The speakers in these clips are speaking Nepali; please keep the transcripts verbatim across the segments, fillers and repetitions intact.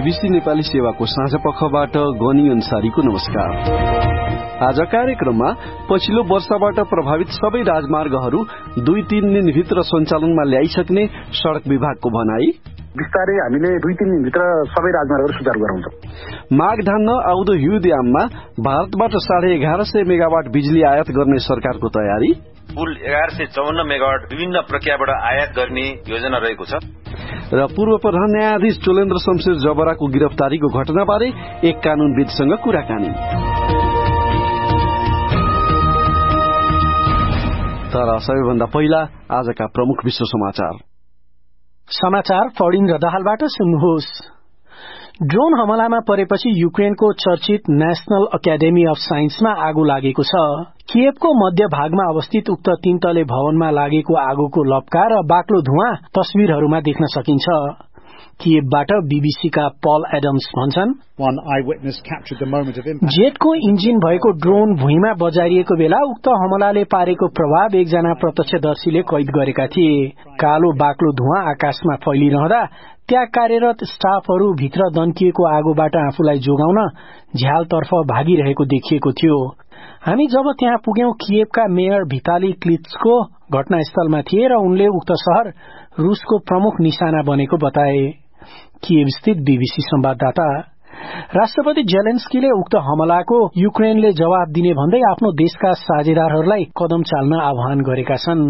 बीबीसी नेपाली सेवाको साँझ पखबाट गनी अन्सारीको नमस्कार। आज कार्यक्रममा पछिल्लो वर्षबाट प्रभावित सबै राजमार्गहरू दुई तीन दिनभित्र सञ्चालनमा ल्याइसक्ने सड़क विभागको भनाई, बिस्तारै हामीले दुई तीन दिनभित्र सबै राजमार्गहरू सुचारू गराउँछौं। माघ धान्न आउँदो हिउँदयाममा भारतबाट साढे एघार सय मेगावाट बिजुली आयात गर्ने सरकारको तयारी, कुल एघार सय चौवन्न मेगावाट विभिन्न प्रक्रियाबाट आयात गर्ने योजना रहेको छ र पूर्व प्रधान न्यायाधीश चोलेन्द्र शमशेर जबराको गिरफ्तारीको घटनाबारे एक कानूनविदसँग कुराकानी। तर सबैभन्दा पहिला आजका प्रमुख विश्व समाचार समाचार फडिन र दाहालबाट सुन्नुहोस्। ड्रोन हमलामा परेपछि युक्रेनको चर्चित नेशनल एकाडेमी अफ साइन्समा आगो लागेको छ। किएभको मध्य भागमा अवस्थित उक्त तीन तले भवनमा लागेको आगोको लपका र बाक्लो धुवाँ तस्विरहरूमा देख्न सकिन्छ। किएभबाट बीबीसीका पल एडम्स भन्छन्, जेटको इन्जिन भएको ड्रोन भुइँमा बजारिएको बेला उक्त हमलाले पारेको प्रभाव एकजना प्रत्यक्षदर्शीले कैद गरेका थिए। कालो बाक्लो धुवाँ आकाशमा फैलिरहँदा त्यहाँ कार्यरत स्टाफहरू भित्र दन्किएको आगोबाट आफूलाई जोगाउन झ्यालतर्फ भागिरहेको देखिएको थियो। हामी जब त्यहाँ पुग्यौं, किएभका मेयर भिताली क्लिट्सको घटनास्थलमा थिए र उनले उक्त शहर रूसको प्रमुख निशाना बनेको बताए। किएभ स्थित बीबीसी संवाददाता, राष्ट्रपति जेलेन्स्कीले उक्त हमलाको युक्रेनले जवाब दिने भन्दै आफ्नो देशका साझेदारहरूलाई कदम चाल्न आह्वान गरेका छन्।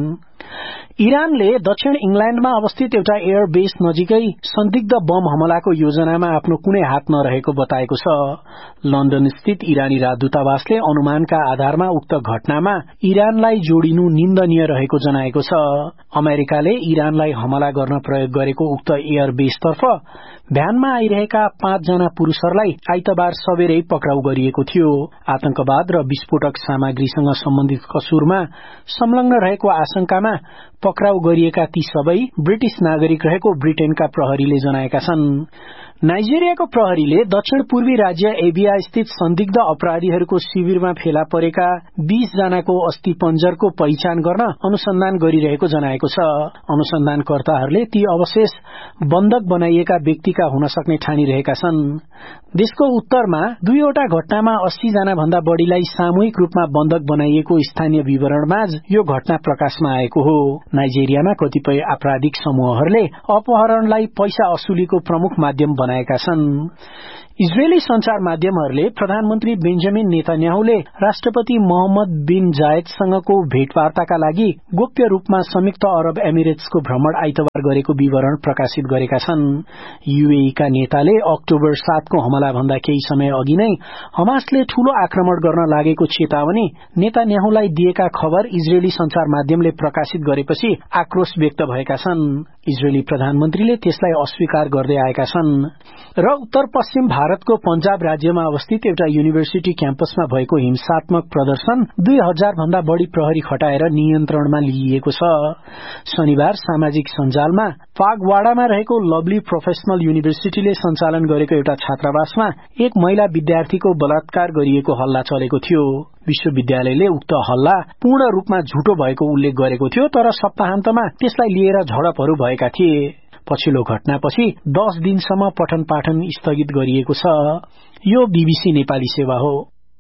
इरानले दक्षिण इंग्ल्याण्डमा अवस्थित एउटा एयर बेस नजिकै संदिग्ध बम हमलाको योजनामा आफ्नो कुनै हात नरहेको बताएको छ। लन्डन स्थित इरानी राजदूतावासले अनुमानका आधारमा उक्त घटनामा इरानलाई जोडिनु निन्दनीय रहेको जनाएको छ। अमेरिकाले इरानलाई हमला गर्न प्रयोग गरेको उक्त एयर बेसतर्फ भ्यानमा आइरहेका पाँचजना पुरूषहरूलाई आइतबार सबेरै पक्राउ गरिएको थियो। आतंकवाद र विस्फोटक सामग्रीसँग सम्बन्धित कसुरमा संलग्न रहेको आशंकामा पक्राउ गरिएका ती सबै ब्रिटिश नागरिक रहेको ब्रिटेनका प्रहरीले जनाएका छन्। नाइजेरियाको प्रहरीले दक्षिण पूर्वी राज्य एबिया स्थित संदिग्ध अपराधीहरूको शिविरमा फेला परेका बीस जनाको अस्थि पञ्जरको पहिचान गर्न अनुसन्धान गरिरहेको जनाएको छ। अनुसन्धानकर्ताहरूले ती अवशेष बन्धक बनाइएका व्यक्तिका हुन सक्ने ठानिरहेका छन्। देशको उत्तरमा दुईवटा घटनामा अस्सी जना भन्दा बढ़ीलाई सामूहिक रूपमा बन्धक बनाइएको स्थानीय विवरणमाझ यो घटना प्रकाशमा आएको हो। नाइजेरियामा कतिपय आपराधिक समूहहरूले अपहरणलाई पैसा असुलीको प्रमुख माध्यम बनाएका छन्। इजरायली संचार माध्यमहरूले प्रधानमन्त्री बेन्जामिन नेतान्याहुले राष्ट्रपति मोहम्मद बिन जायदसँगको भेटवार्ताका लागि गोप्य रूपमा संयुक्त अरब एमिरेट्सको भ्रमण आइतबार गरेको विवरण प्रकाशित गरेका छन्। यूएईका नेताले अक्टोबर सातको हमला भन्दा केही समय अघि नै हमासले ठूलो आक्रमण गर्न लागेको चेतावनी नेतान्याहुलाई दिएका खबर इजरायली संचार माध्यमले प्रकाशित गरेपछि आक्रोश व्यक्त भएका छन्। इजरायली प्रधानमन्त्रीले त्यसलाई अस्वीकार गर्दै आएका छन्। र उत्तर पश्चिम भारतको पंजाब राज्यमा अवस्थित एउटा युनिभर्सिटी क्याम्पसमा भएको हिंसात्मक प्रदर्शन दुई हजार भन्दा बढ़ी प्रहरी खटाएर नियन्त्रणमा लिइएको छ। शनिबार सामाजिक सञ्जालमा फागवाडामा रहेको लभली प्रोफेशनल युनिभर्सिटीले सञ्चालन गरेको एउटा छात्रावासमा एक महिला विद्यार्थीको बलात्कार गरिएको हल्ला चलेको थियो। विश्वविद्यालयले उक्त हल्ला पूर्ण रूपमा झुटो भएको उल्लेख गरेको थियो, तर सप्ताहान्तमा त्यसलाई लिएर झडपहरू भएका थिए। पछिल्लो घटनापछि दस दिनसम्म पठन पाठन स्थगित गरिएको छ। यो बीबीसी नेपाली सेवा हो।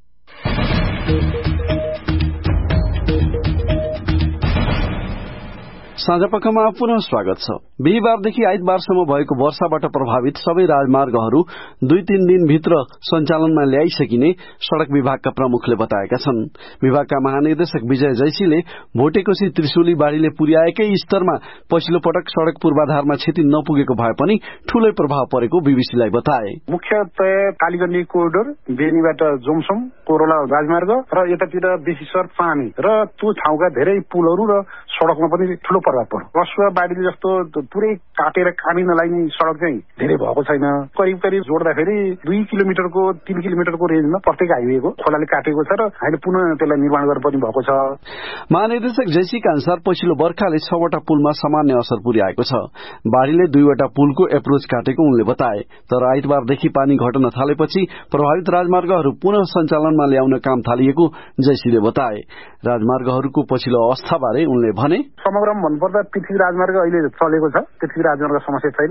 साँझपखमा पुनः स्वागत छ। बिहिबारदेखि आइतबारसम्म भएको वर्षाबाट प्रभावित सबै राजमार्गहरू दुई तीन दिनभित्र सञ्चालनमा ल्याइसकिने सड़क विभागका प्रमुखले बताएका छन्। विभागका महानिर्देशक विजय जैसीले भोटेकोशी त्रिशुली बाढ़ीले पुर्याएकै स्तरमा पछिल्लो पटक सड़क पूर्वाधारमा क्षति नपुगेको भए पनि ठूलै प्रभाव परेको बीबीसीलाई बताए। मुख्यतया कालीगण्डी कोरिडोर, बेनीबाट जोमसोम कोरोला राजमार्ग र यतातिर बेसीसर पानी र त्यो ठाउँका धेरै पुलहरू र सड़कमा पनि ठूलो प्रभाव पर्यो। रसुवा बाढीले जस्तो पुरै काटेर कामी नलाग्ने सड़क चाहिँ धेरै भएको छैन। करिब करिब जोड्दाखेरि दुई किलोमिटरको तीन किलोमिटरको रेन्जमा प्रत्येक हाइवेको खोलाले काटेको छ र अहिले पुनः त्यसलाई निर्माण गर्न पनि भएको छ। महानिर्देशक जैसीका अनुसार पछिल्लो बर्खाले छवटा पुलमा सामान्य असर पुर्याएको छ। बाढ़ीले दुईवटा पुलको एप्रोच काटेको उनले बताए। तर आइतबारदेखि पानी घटन थालेपछि प्रभावित राजमार्गहरू पुनः सञ्चालनमा ल्याउन काम थालिएको जैसीले बताए। राजमार्गहरूको पछिल्लो अवस्थाबारे उनले भने, समग्रमा भन्नुपर्दा पृथ्वी राजमार्ग अहिले चलेको छ। पृथ्वी राजमार्ग समस्या छैन।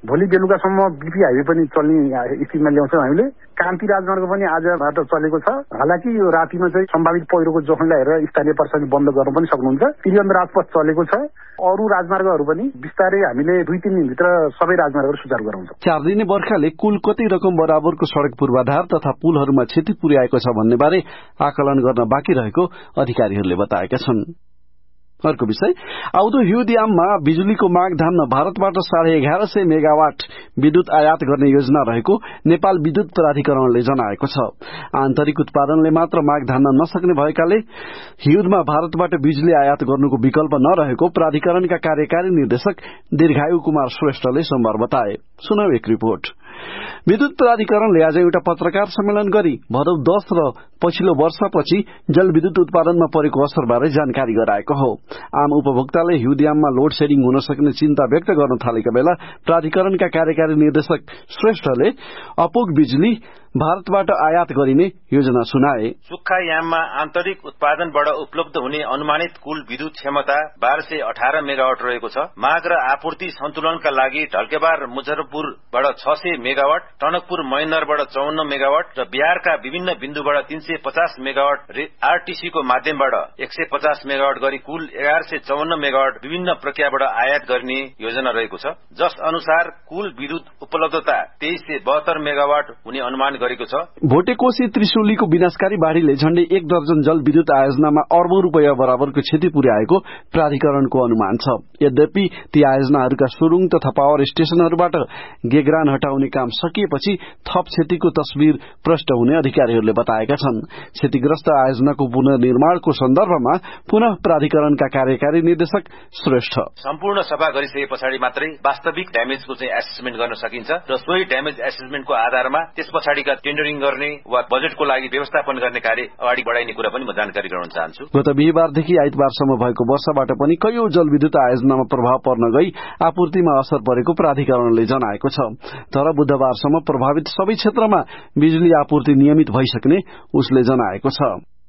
भोलि बेलुकासम्म बिपी हाइवे पनि चल्ने स्थितिमा ल्याउँछौँ हामीले। कान्ति राजमार्ग पनि आजबाट चलेको छ। हालाकि यो रातिमा चाहिँ सम्भावित पहिरोको जोखिमलाई हेरेर स्थानीय प्रशासन बन्द गर्न पनि सक्नुहुन्छ। त्रिवेणी राजपथ चलेको छ। अरू राजमार्गहरू पनि बिस्तारै हामीले दुई तीन दिनभित्र सबै राजमार्गहरू सुचारू गराउँछौँ। चार दिने बर्खाले कुल कति रकम बराबरको सड़क पूर्वाधार तथा पुलहरूमा क्षति पुर्याएको छ भन्ने बारे आकलन गर्न बाँकी रहेको अधिकारीहरूले बताएका छन्। अर्को विषय, आउँदो हिउँद याममा बिजुलीको माग धान्न भारतबाट साढे एघार सय मेगावाट विद्युत आयात गर्ने योजना रहेको नेपाल विद्युत प्राधिकरणले जनाएको छ। आन्तरिक उत्पादनले मात्र माग धान्न नसक्ने भएकाले हिउँदमा भारतबाट बिजुली आयात गर्नुको विकल्प नरहेको प्राधिकरणका कार्यकारी निर्देशक दीर्घायु कुमार श्रेष्ठले सोमबार बताए। सुनौ एक रिपोर्ट। विद्युत प्राधिकरणले आज एउटा पत्रकार सम्मेलन गरी भदौ दश र पछिल्लो वर्षपछि जलविद्युत उत्पादनमा परेको असरबारे जानकारी गराएको हो। आम उपभोक्ताले हिउँदयाममा लोड सेडिङ हुन सक्ने चिन्ता व्यक्त गर्न थालेका बेला प्राधिकरणका कार्यकारी निर्देशक श्रेष्ठले अपुग बिजुली भारतबाट आयात गरिने योजना सुनाए। सुक्खा याममा आन्तरिक उत्पादनबाट उपलब्ध हुने अनुमानित कुल विद्युत क्षमता बाह्र सय अठार मेगावाट रहेको छ। माग र आपूर्ति सन्तुलनका लागि ढल्केबार मुजफ्फरपुरबाट छ सय मेगावाट, टनकपुर महेन्द्रबाट चौन्न मेगावाट र बिहारका विभिन्न बिन्दुबाट तीन सय पचास मेगावाट आरटीसीको माध्यमबाट एक सय पचास मेगावाट गरी कुल एघार सय चौन्न मेगावाट विभिन्न प्रक्रियाबाट आयात गर्ने योजना रहेको छ। जस अनुसार कुल विद्युत उपलब्धता तेइस सय बहत्तर मेगावाट हुने अनुमान गरेको छ। भोटेकोशी त्रिशुलीको विनाशकारी बाढ़ीले झण्डै एक दर्जन जल विद्युत आयोजनामा अर्बौं रूपियाँ बराबरको क्षति पुर्याएको प्राधिकरणको अनुमान छ। यद्यपि ती आयोजनाहरूका सुरुङ तथा पावर स्टेशनहरूबाट गेगरान हटाउने काम सकिएपछि थप क्षतिको तस्बिर प्रष्ट हुने अधिकारीहरूले बताएका छन्। क्षतिग्रस्त आयोजनाको पुनर्निर्माणको सन्दर्भमा पुनः प्राधिकरणका कार्यकारी निर्देशक श्रेष्ठ सम्पूर्ण सफा गरिसके पछाडि मात्रै वास्तविक ड्यामेजको चाहिँ एसेसमेन्ट गर्न सकिन्छ र सोही ड्यामेज एसेसमेन्टको आधारमा त्यस पछाडिका टेन्डरिङ गर्ने वा बजेटको लागि व्यवस्थापन गर्ने कार्य अगाडि बढाइने कुरा पनि म जानकारी गराउन चाहन्छु। गत बिहिबारदेखि आइतबारसम्म भएको वर्षाबाट पनि कैयौं जलविद्युत आयोजनामा प्रभाव पर्न गई आपूर्तिमा असर परेको प्राधिकरणले जनाएको छ। तर बुधबारसम्म प्रभावित सबै क्षेत्रमा बिजुली आपूर्ति नियमित भइसक्ने उसले जनाएको छ।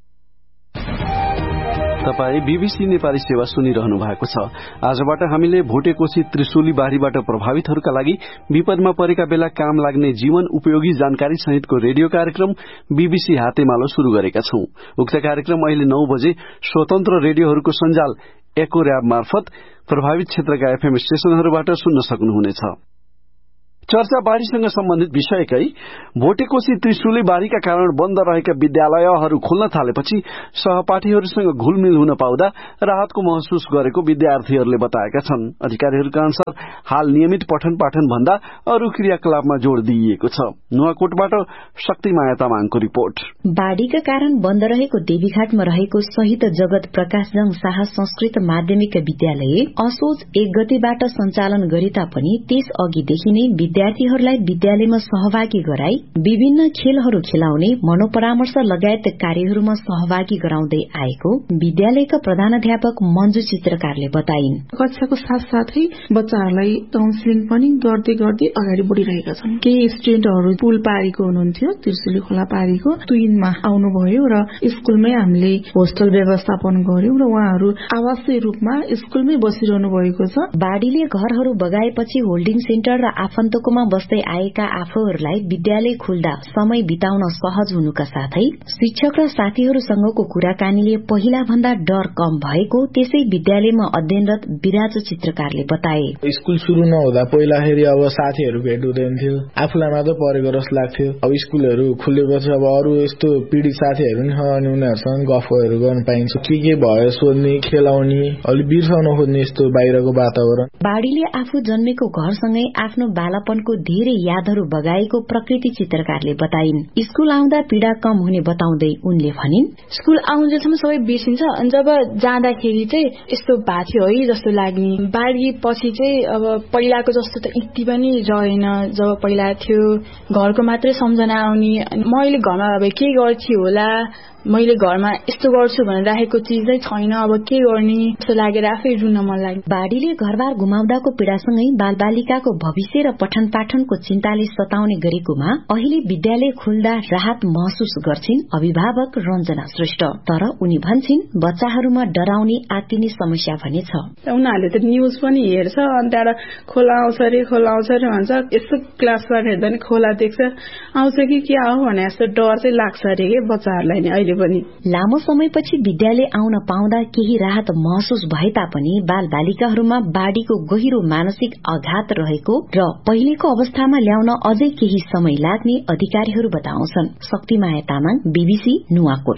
तपाई बीबीसी नेपाली सेवा सुनिरहनु भएको छ। आजबाट हामीले भोटेकोशी त्रिशुली बाढ़ीबाट प्रभावितहरूका लागि विपदमा परेका बेला काम लाग्ने जीवन उपयोगी जानकारी सहितको रेडियो कार्यक्रम बीबीसी हातेमालो शुरू गरेका छौं। उक्त कार्यक्रम अहिले नौ बजे स्वतन्त्र रेडियोहरूको सञ्जाल एको र्याब मार्फत प्रभावित क्षेत्रका एफएम स्टेशनहरूबाट सुन्न सक्नुहुनेछ। चर्चा बाढ़ीसँग सम्बन्धित विषयकै भोटेकोशी त्रिशुली बाढ़ीका कारण बन्द रहेका विद्यालयहरू खोल्न थालेपछि सहपाठीहरूसँग घुलमिल हुन पाउँदा राहतको महसुस गरेको विद्यार्थीहरूले बताएका छन्। अधिकारीहरूका अनुसार हाल नियमित पठन पाठन भन्दा अरू क्रियाकलापमा जोड़ दिइएको छ। नुवाकोटबाट शक्तिमाया तामाङको रिपोर्ट। बाढ़ीका कारण बन्द रहेको देवीघाटमा रहेको शहीद जगत प्रकाशजङ शाह संस्कृत माध्यमिक विद्यालय असोज एक गतेबाट सञ्चालन गरे तापनि त्यस अघिदेखि नै विद्यार्थीहरूलाई विद्यालयमा सहभागी गराई विभिन्न खेलहरू खेलाउने मनोपरामर्श लगायत कार्यहरूमा सहभागी गराउँदै आएको विद्यालयका प्रधानाध्यापक मञ्जु चित्रकारले बताइन्। कक्षाको साथसाथै बच्चाहरूलाई काउन्सिलिङ पनि गर्दै गर्दै अगाडि बढ़िरहेका छन्। केही स्टुडेन्टहरू पुल पारीको हुनुहुन्थ्यो, त्रिशुली खोला पारीको तुइनमा आउनुभयो र स्कूलमै हामीले होस्टल व्यवस्थापन गर्यौं र उहाँहरू आवासीय रूपमा स्कूलमै बसिरहनु भएको छ। बाढ़ीले घरहरू बगाएपछि होल्डिङ सेन्टर र आफन्तकोमा बस्दै आएका आफूहरूलाई विद्यालय खुल्दा समय बिताउन सहज हुनुका साथै शिक्षक र साथीहरूसँगको कुराकानीले पहिला भन्दा डर कम भएको त्यसै विद्यालयमा अध्ययनरत विराज चित्रकारले बताए। स्कूल शुरू नहुँदा पहिलाखेरि अब साथीहरू भेट हुँदैन थियो, आफूलाई मात्र परेको जस्तो लाग्थ्यो। अब स्कूलहरू खुलेपछि अब अरू यस्तो पीडित साथीहरू नि अनि उनीहरूसँग गफहरू गर्न पाइन्छ, के के भयो सोध्ने, खेलाउने, अलिक बिर्साउन खोज्ने यस्तो बाहिरको वातावरण। बाढ़ीले आफू जन्मेको घरसँगै आफ्नो बालापनको धेरै यादहरू बगाएको प्रकृति चित्रकारले बताइन्। स्कूल आउँदा पीड़ा कम हुने बताउँदै उनले भनिन्, स्कूल आउन्जेलसम्म सबै बिर्सिन्छ, अनि जब जाँदाखेरि चाहिँ यस्तो भएको थियो है जस्तो लाग्ने। बाढ़ी पछि चाहिँ अब पहिलाको जस्तो त यति पनि रहेन। जब पहिला थियो घरको मात्रै सम्झना आउने, मैले घरमा अब के गर्थ्यो होला मैले घरमा यस्तो गर्छु भनेर राखेको चिजै छैन, अब के गर्ने जस्तो लागेर आफै रुन मन लाग्यो। बाढीले घरबार गुमाउँदाको पीडासँगै बालबालिकाको भविष्य र पठन पाठनको चिन्ताले सताउने गरेकोमा अहिले विद्यालय खुल्दा राहत महसुस गर्छिन् अभिभावक रञ्जना श्रेष्ठ। तर उनी भन्छिन् बच्चाहरूमा डराउने आत्तिने समस्या भने छ। उनीहरूले त न्यूज पनि हेर्छ, अनि त्यहाँबाट खोला आउँछ अरे खोला आउँछ अरे भन्छ, यस्तो क्लासमा हेर्दा नि खोला देख्छ, आउँछ कि के आऊ भने जस्तो डर चाहिँ लाग्छ अरे के बच्चाहरूलाई नि अहिले पनि। लामो समयपछि विद्यालय आउन पाउँदा केही राहत महसुस भए तापनि बाल बालिकाहरूमा बाढ़ीको गहिरो मानसिक आघात रहेको र पहिलेको अवस्थामा ल्याउन अझै केही समय लाग्ने अधिकारीहरू बताउँछन्। शक्तिमाया तामाङ, बीबीसी नुवाकोट।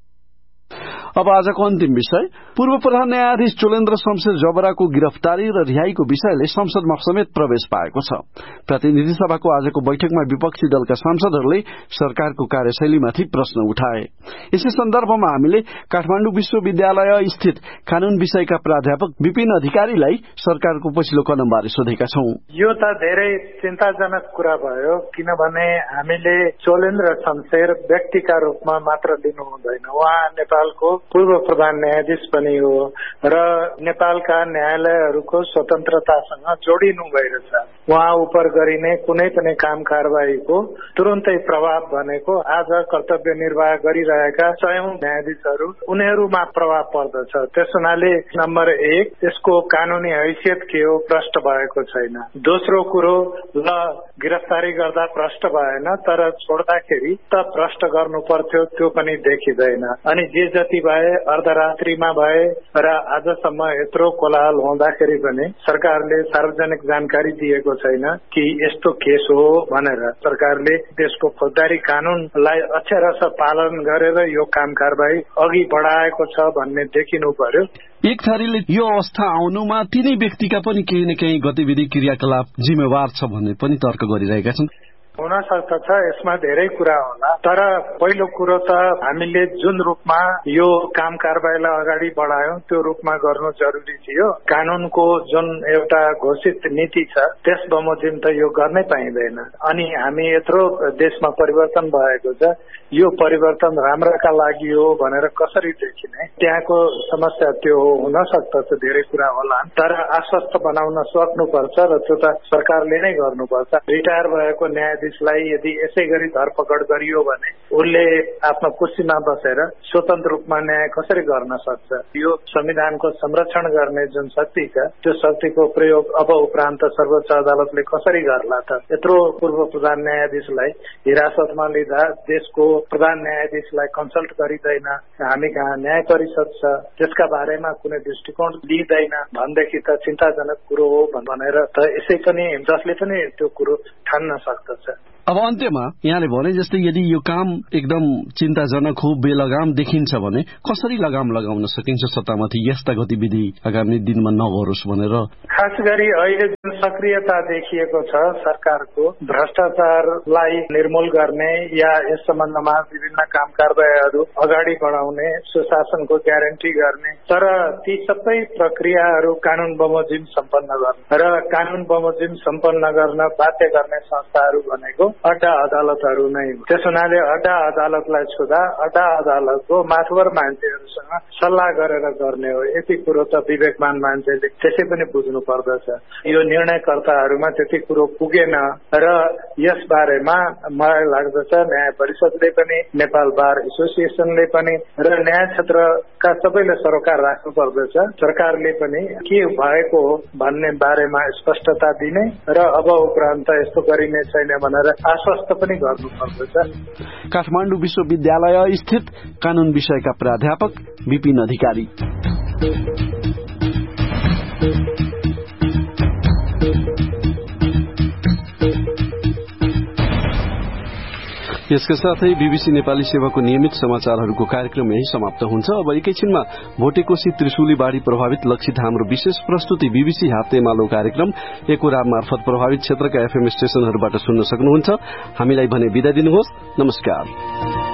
अब आजको अन्तिम विषय, पूर्व प्रधान न्यायाधीश चोलेन्द्र शमशेर जबराको गिरफ्तारी र रिहाईको विषयले संसदमा समेत प्रवेश पाएको छ। प्रतिनिधि सभाको आजको बैठकमा विपक्षी दलका सांसदहरूले सरकारको कार्यशैलीमाथि प्रश्न उठाए। यसै सन्दर्भमा हामीले काठमाडौँ विश्वविद्यालय स्थित कानून विषयका प्राध्यापक विपिन अधिकारीलाई सरकारको पछिल्लो कदमबारे सोधेका छौं। यो त धेरै चिन्ताजनक कुरा भयो, किनभने हामीले चोलेन्द्र शमशेर व्यक्तिका रूपमा मात्र लिनु हुँदैन। उहाँ नेपालको पूर्व प्रधान न्यायाधीश पनि हो र नेपालका न्यायालयहरूको स्वतन्त्रतासँग जोडिनु भइरहेछ। उहाँ उपर गरिने कुनै पनि काम कारवाहीको तुरन्तै प्रभाव भनेको आज कर्तव्य निर्वाह गरिरहेका सयौं न्यायाधीशहरू उनीहरूमा प्रभाव पर्दछ। त्यस हुनाले नम्बर एक, यसको कानूनी हैसियत के हो प्रष्ट भएको छैन। दोस्रो कुरो, ल गिरफ्तारी गर्दा प्रष्ट भएन तर छोड्दाखेरि त प्रष्ट गर्नु पर्थ्यो, त्यो पनि देखिँदैन। अनि जे जति भए अर्धरात्रिमा भए र आजसम्म यत्रो कोलाहल हुँदाखेरि पनि सरकारले सार्वजनिक जानकारी दिएको छैन कि यस्तो केस हो भनेर। सरकारले देशको फौजदारी कानूनलाई अक्षरश पालन गरेर यो काम कारवाही अघि बढाएको छ भन्ने देखिनु पर्यो। एक थरीले यो अवस्था आउनुमा तिनै व्यक्तिका पनि केही न केही गतिविधि क्रियाकलाप जिम्मेवार छ भन्ने पनि तर्क गरिरहेका छन्। हुन सक्दछ, यसमा धेरै कुरा होला। तर पहिलो कुरो त हामीले जुन रूपमा यो काम कारवाहीलाई अगाडि बढायौं त्यो रूपमा गर्नु जरुरी थियो। कानूनको जुन एउटा घोषित नीति छ त्यस बमोजिम त यो गर्नै पाइँदैन। अनि हामी यत्रो देशमा परिवर्तन भएको छ, यो परिवर्तन राम्राका लागि हो भनेर कसरी देखिने? त्यहाँको समस्या त्यो हो। हुन सक्दछ धेरै कुरा होला, तर आश्वस्त बनाउन सक्नुपर्छ र त्यो त सरकारले नै गर्नुपर्छ। रिटायर भएको न्यायाधीशलाई यदि यसै गरी धरपकड गरियो भने उसले आफ्नो कुर्सीमा बसेर स्वतन्त्र रूपमा न्याय कसरी गर्न सक्छ? यो संविधानको संरक्षण गर्ने जुन शक्ति छ त्यो शक्तिको प्रयोग अब उपरान्त सर्वोच्च अदालतले कसरी गर्ला त? यत्रो पूर्व प्रधान न्यायाधीशलाई हिरासतमा लिँदा देशको प्रधान न्यायाधीशलाई कन्सल्ट गरिँदैन, हामी कहाँ न्याय परिषद छ त्यसका बारेमा कुनै दृष्टिकोण लिइँदैन भनेदेखि त चिन्ताजनक कुरो हो भनेर त यसै पनि जसले पनि त्यो कुरो ठान्न सक्दछ। अब अन्त्यमा यहाँले भने जस्तै यदि यो काम एकदम चिन्ताजनक हो, बेलगाम देखिन्छ भने कसरी लगाम लगाउन सकिन्छ सत्तामाथि यस्ता गतिविधि आगामी दिनमा नगरोस् भनेर? खास गरी अहिले जुन सक्रियता देखिएको छ सरकारको भ्रष्टाचारलाई निर्मूल गर्ने या यस सम्बन्धमा विभिन्न काम कारवाहीहरू अगाडि बढाउने, सुशासनको ग्यारेन्टी गर्ने, तर ती सबै प्रक्रियाहरू कानून बमोजिम सम्पन्न गर्ने र कानून बमोजिम सम्पन्न गर्न बाध्य गर्ने संस्थाहरू भनेको अड्डा अदालतहरू नै हो। त्यस हुनाले अड्डा अदालतलाई छुँदा अड्डा अदालतको माथवर मान्छेहरूसँग सल्लाह गरेर गर्ने हो। यति कुरो त विवेकमान मान्छेले त्यसै पनि बुझ्नु पर्दछ। यो निर्णयकर्ताहरूमा त्यति कुरो पुगेन र यस बारेमा मलाई लाग्दछ न्याय परिषदले पनि, नेपाल बार एसोसिएसनले पनि र न्याय क्षेत्रका सबैले सरोकार राख्नु पर्दछ। सरकारले पनि के भएको हो भन्ने बारेमा स्पष्टता दिने र अब उपरान्त यस्तो गरिने छैन भनेर आश्वस्त पनि गर्नुपर्दछ। काठमाडौँ विश्वविद्यालय स्थित कानून विषयका प्राध्यापक विपिन अधिकारी। यसका साथै बीबीसी नेपाली सेवाको नियमित समाचारहरूको कार्यक्रम यही समाप्त हुन्छ। अब एकैछिनमा भोटेकोशी त्रिशुली बाढ़ी प्रभावित लक्षित हाम्रो विशेष प्रस्तुति बीबीसी हातेमालो कार्यक्रम एकोरा मार्फत प्रभावित क्षेत्रका एफएम स्टेशनहरूबाट सुन्न सक्नुहुन्छ। हामीलाई भने बिदा दिनुहोस्। नमस्कार।